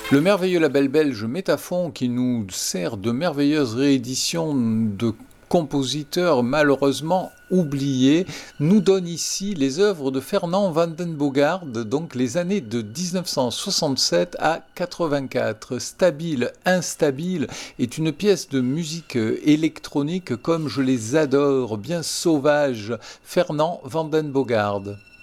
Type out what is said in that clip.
Le merveilleux label belge Métaphon, qui nous sert de merveilleuses rééditions de compositeurs malheureusement oubliés, nous donne ici les œuvres de Fernand Vandenbogaard, donc les années de 1967 à 84. Stabile, instable est une pièce de musique électronique comme je les adore, bien sauvage. Fernand Vandenbogaard.